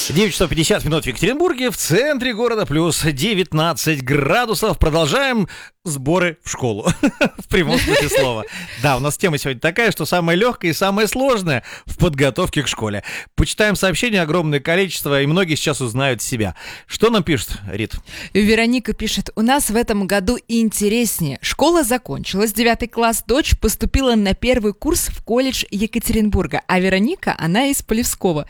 9 часов 50 минут в Екатеринбурге, в центре города плюс 19 градусов. Продолжаем сборы в школу, в прямом смысле слова. Да, у нас тема сегодня такая, что самое легкое и самое сложное в подготовке к школе. Почитаем сообщения, огромное количество, и многие сейчас узнают себя. Что нам пишет, Рит? Вероника пишет: у нас в этом году интереснее. Школа закончилась, 9 класс, дочь поступила на первый курс в колледж Екатеринбурга, а Вероника, она из Полевского.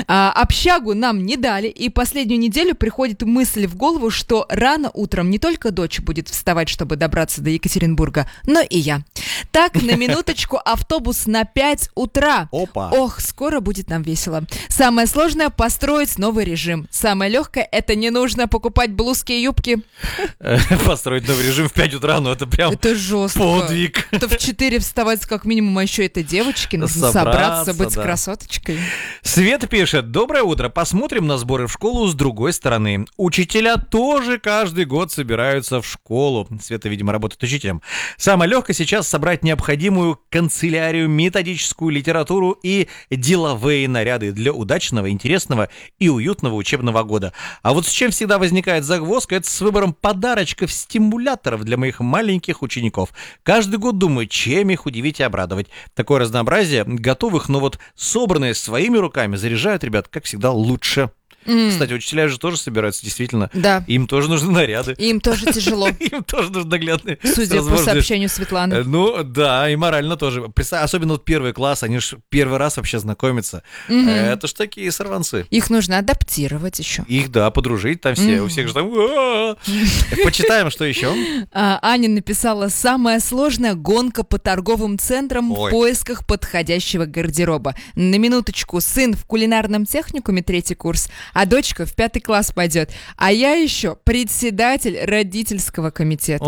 Общагу нам не дали, и последнюю неделю приходит мысль в голову, что рано утром не только дочь будет вставать, чтобы добраться до Екатеринбурга, но и я. Так, на минуточку, автобус на 5 утра. Опа. Ох, скоро будет нам весело. Самое сложное — построить новый режим. Самое легкое — это не нужно покупать блузки и юбки. Построить новый режим в 5 утра, ну это прям Это жестко. подвиг. Это в 4 вставать как минимум, а еще это девочки. Нужно собраться, быть красоточкой. Света пишет: доброе утро, посмотрим на сборы в школу с другой стороны. Учителя тоже каждый год собираются в школу. Света, видимо, работает учителем. Самое легкое сейчас собрать необходимую канцелярию, методическую литературу и деловые наряды для удачного, интересного и уютного учебного года. А вот с чем всегда возникает загвоздка, это с выбором подарочков, стимуляторов для моих маленьких учеников. Каждый год думаю, чем их удивить и обрадовать. Такое разнообразие готовых, но вот собранные своими руками заряжают ребят, как всегда, лучше. Кстати, учителя же тоже собираются, действительно. Да. Им тоже нужны наряды. Им тоже тяжело. Им тоже нужны наглядные. Судя по сообщению Светланы. Ну, да, и морально тоже. Особенно вот первый класс, они же первый раз вообще знакомятся. Это ж такие сорванцы. Их нужно адаптировать еще. Их, да, подружить там все. У всех же там... Почитаем, что еще. Аня написала: самая сложная гонка по торговым центрам в поисках подходящего гардероба. На минуточку, сын в кулинарном техникуме 3-й курс, а дочка в 5 класс пойдет. А я еще председатель родительского комитета.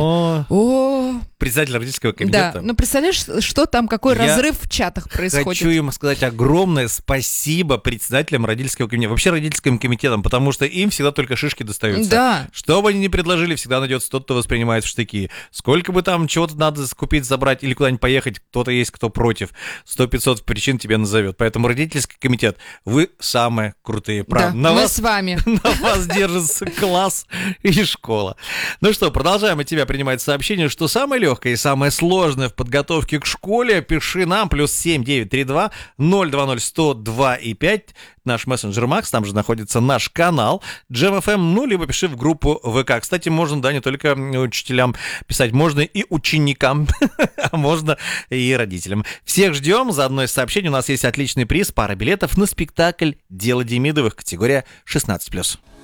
О, председатель родительского комитета. Да, ну представляешь, что там, какой разрыв в чатах происходит. Хочу им сказать огромное спасибо председателям родительского комитета, вообще родительским комитетам, потому что им всегда только шишки достаются. Да. Что бы они ни предложили, всегда найдется тот, кто воспринимает в штыки. Сколько бы там чего-то надо купить, забрать или куда-нибудь поехать, кто-то есть, кто против. 100-500 причин тебе назовет. Поэтому родительский комитет, вы самые крутые, правда. Да, мы с вами. На вас держится класс и школа. Ну что, продолжаем от тебя принимать сообщение, что самое легкое и самое сложное в подготовке к школе. Пиши нам, +7 932 020 102 и 5. Наш мессенджер Макс, там же находится наш канал Джем.ФМ, ну, либо пиши в группу ВК. Кстати, можно, да, не только учителям писать, можно и ученикам, а можно и родителям. Всех ждем, заодно из сообщений у нас есть отличный приз, пара билетов на спектакль «Дело Демидовых», категория 16+.